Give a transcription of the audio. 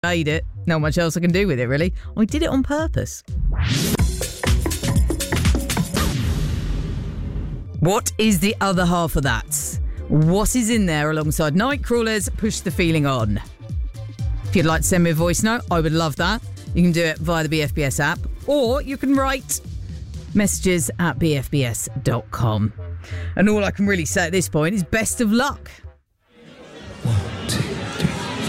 played it. Not much else I can do with it, really. I did it on purpose. What is the other half of that? What is in there alongside Nightcrawler's Push the Feeling On? If you'd like to send me a voice note, I would love that. You can do it via the BFBS app, or you can write messages at bfbs.com. And all I can really say at this point is best of luck.